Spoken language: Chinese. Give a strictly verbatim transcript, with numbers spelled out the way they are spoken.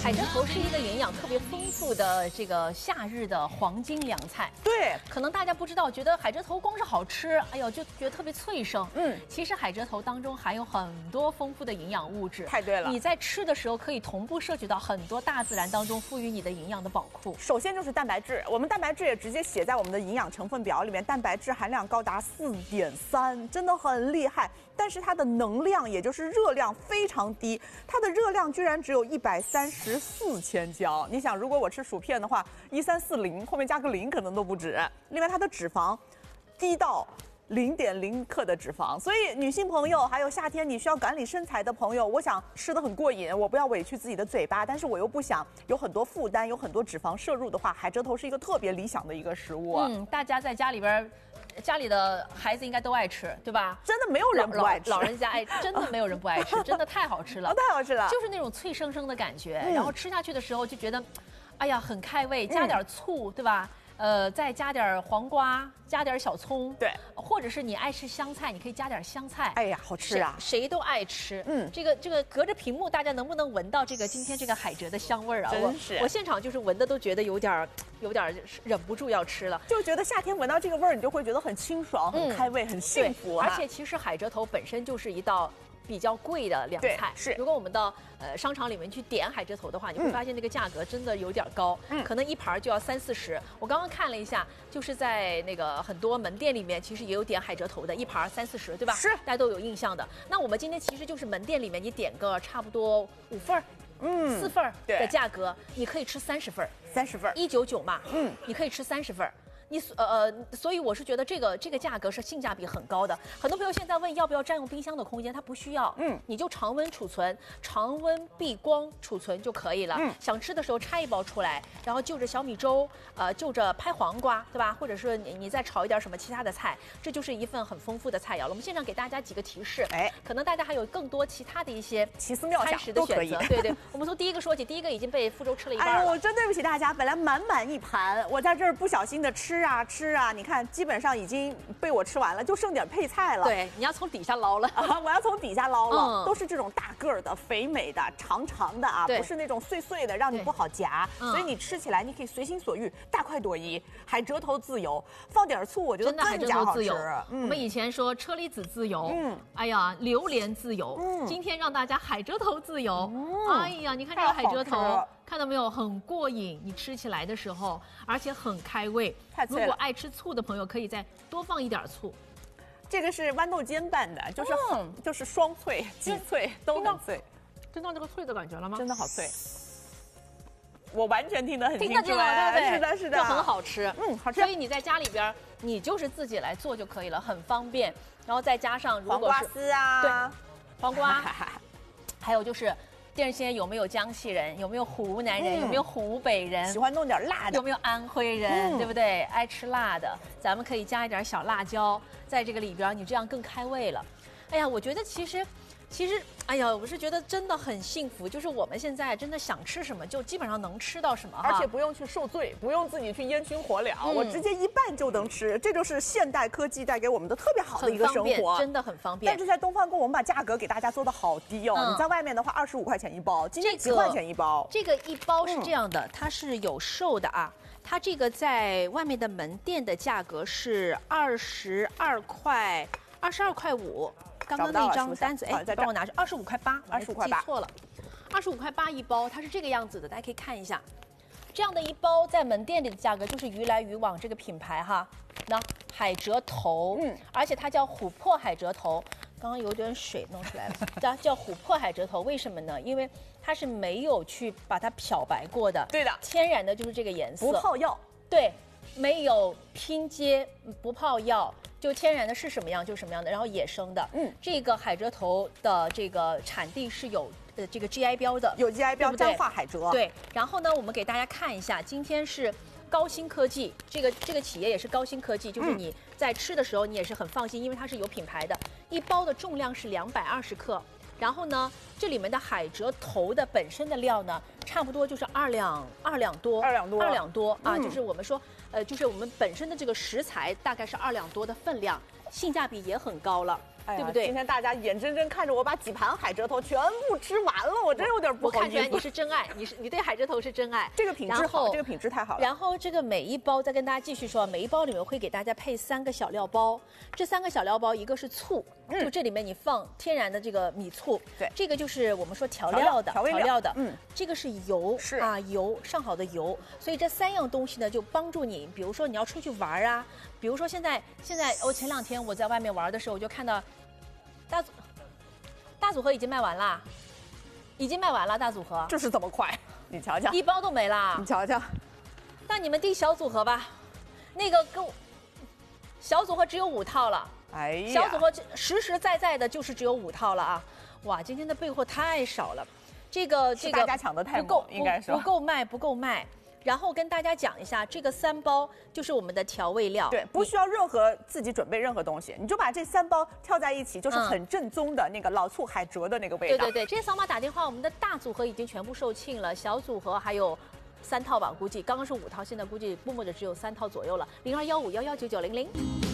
海蜇头是一个营养特别丰富的这个夏日的黄金凉菜。 对， 可能大家不知道，觉得海蜇头光是好吃，哎呦就觉得特别脆生。 嗯， 其实海蜇头当中含有很多丰富的营养物质。 太对了， 你在吃的时候可以同步摄取到很多大自然当中赋予你的营养的宝库。 首先就是蛋白质，我们蛋白质也直接写在我们的营养成分表里面，蛋白质含量高达四点三，真的很厉害。但是它的能量，也就是热量非常低，它的热量居然只有一百三十四千焦。你想，如果我吃薯片的话，一三四零后面加个零可能都不止。另外，它的脂肪低到零点零克的脂肪，所以女性朋友还有夏天你需要管理身材的朋友，我想吃得很过瘾，我不要委屈自己的嘴巴，但是我又不想有很多负担，有很多脂肪摄入的话，海蜇头是一个特别理想的一个食物。 嗯，大家在家里边，家里的孩子应该都爱吃，对吧？ 真的没有人不爱吃， 老, 老人家爱，真的没有人不爱吃，真的太好吃了， 哦、太好吃了， 就是那种脆生生的感觉， 嗯、 然后吃下去的时候就觉得，哎呀，很开胃，加点醋，嗯、对吧？呃，再加点黄瓜，加点小葱， 对， 或者是你爱吃香菜，你可以加点香菜。 哎呀，好吃啊！ 谁, 谁都爱吃。 嗯， 这个这个隔着屏幕，大家能不能闻到这个今天这个海蜇的香味儿啊？ 真是， 我我现场就是闻的都觉得有点有点忍不住要吃了， 就觉得夏天闻到这个味儿，你就会觉得很清爽、很开胃、嗯、很幸福啊！ 而且其实海蜇头本身就是一道比较贵的凉菜， 是。 如果我们到呃商场里面去点海蜇头的话，你会发现那个价格真的有点高，嗯、可能一盘就要三四十。我刚刚看了一下，就是在那个很多门店里面，其实也有点海蜇头的，一盘三四十，对吧？ 是， 大家都有印象的。那我们今天其实就是门店里面，你点个差不多五份儿。嗯，四份儿的价格，你可以吃三十份儿， 三十份儿， 一九九嘛， 嗯， 你可以吃三十份儿。你呃呃，所以我是觉得这个这个价格是性价比很高的。很多朋友现在问要不要占用冰箱的空间，它不需要，嗯，你就常温储存、常温避光储存就可以了。嗯，想吃的时候拆一包出来，然后就着小米粥，呃，就着拍黄瓜，对吧？或者是你你再炒一点什么其他的菜，这就是一份很丰富的菜肴了。我们现场给大家几个提示，哎，可能大家还有更多其他的一些奇思妙想的选择。对对，我们从第一个说起，第一个已经被福州吃了一半了。 哎呦，真对不起大家，本来满满一盘，我在这儿不小心的吃啊吃啊。你看，基本上已经被我吃完了，就剩点配菜了。 对，你要从底下捞了啊！我要从底下捞了，嗯、都是这种大个儿的、肥美的、长长的啊，不是那种碎碎的，让你不好夹。嗯、所以你吃起来你可以随心所欲，大快朵颐，海蜇头自由，放点醋，我觉得更加好吃。 嗯、我们以前说车厘子自由，嗯，哎呀，榴莲自由，嗯，今天让大家海蜇头自由。嗯、哎呀，你看这个海蜇头。看到没有，很过瘾，你吃起来的时候，而且很开胃。 太脆了。 如果爱吃醋的朋友，可以再多放一点醋。 这个是豌豆尖拌的，就是很、嗯、就是双脆、极脆都很脆。 听到这个脆的感觉了吗？ 真的好脆。我完全听得很清楚， 听得对不对？ 是的，是的， 就很好吃， 嗯，好吃。 所以你在家里边，你就是自己来做就可以了，很方便。然后再加上如果黄瓜丝啊， 对，黄瓜，还有就是。电视前有没有江西人？有没有湖南人？嗯、有没有湖北人？ 喜欢弄点辣的？ 有没有安徽人？嗯、对不对？爱吃辣的，咱们可以加一点小辣椒在这个里边，你这样更开胃了。哎呀，我觉得其实，其实，哎呀，我是觉得真的很幸福，就是我们现在真的想吃什么，就基本上能吃到什么， 而且不用去受罪，不用自己去烟熏火燎，嗯、我直接一拌就能吃，这就是现代科技带给我们的特别好的一个生活， 真的很方便。 但是在东方宫，我们把价格给大家做的好低哦，嗯、你在外面的话二十五块钱一包，今天几块钱一包？ 这个一包是这样的，嗯、它是有售的啊，它这个在外面的门店的价格是二十二块，二十二块五。刚刚那张单子，哎，帮我拿去，二十五块八， 二十五块八， 记错了，二十五块八一包，它是这个样子的，大家可以看一下，这样的一包在门店里的价格就是鱼来鱼往这个品牌哈，那海蜇头，嗯，而且它叫琥珀海蜇头，刚刚有点水弄出来了，叫叫琥珀海蜇头，为什么呢？因为它是没有去把它漂白过的， 对的， 天然的就是这个颜色， 不泡药， 对，没有拼接，不泡药。就天然的是什么样就什么样的，然后野生的，嗯，这个海蜇头的这个产地是有呃这个 G I 标的， 有 G I 标，彰化海蜇。 对，然后呢，我们给大家看一下，今天是高新科技，这个这个企业也是高新科技，就是你在吃的时候你也是很放心，因为它是有品牌的，一包的重量是两百二十克。然后呢，这里面的海蜇头的本身的料呢，差不多就是二两二两多， 二两多， 二两多啊，嗯、就是我们说，呃，就是我们本身的这个食材大概是二两多的分量，性价比也很高了。 哎、 对不对？ 今天大家眼睁睁看着我把几盘海蜇头全部吃完了，我真有点不好意思。 我看出来你是真爱，你是你对海蜇头是真爱。 这个品质好，这个品质太好了。 然后这个每一包再跟大家继续说，每一包里面会给大家配三个小料包，这三个小料包一个是醋，嗯、就这里面你放天然的这个米醋， 对， 这个就是我们说调料的调味料, 料的， 嗯， 这个是油， 是啊油上好的油，所以这三样东西呢就帮助你，比如说你要出去玩啊，比如说现在现在我、哦、前两天我在外面玩的时候，我就看到。大组大组合已经卖完啦，已经卖完了大组合， 就是这么快，你瞧瞧， 一包都没啦， 你瞧瞧。 那你们订小组合吧，那个跟小组合只有五套了， 哎呀， 小组合实实在在的就是只有五套了啊！哇，今天的备货太少了，这个这个大家抢的太不够， 应该说不够卖，不够卖。然后跟大家讲一下，这个三包就是我们的调味料， 对，不需要任何自己准备任何东西，你就把这三包跳在一起，就是很正宗的那个老醋海蜇的那个味道。 对对对，这些扫码打电话，我们的大组合已经全部售罄了，小组合还有三套吧，估计刚刚是五套，现在估计默默的只有三套左右了。零二幺五幺幺九九零零。